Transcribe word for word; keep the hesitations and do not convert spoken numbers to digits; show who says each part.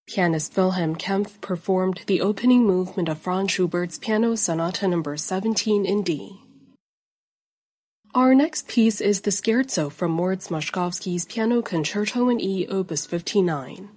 Speaker 1: Pianist Wilhelm Kempff performed the opening movement of Franz Schubert's Piano Sonata number seventeen in D. Our next piece is the Scherzo from Moritz Moszkowski's Piano Concerto in E, Opus fifty-nine.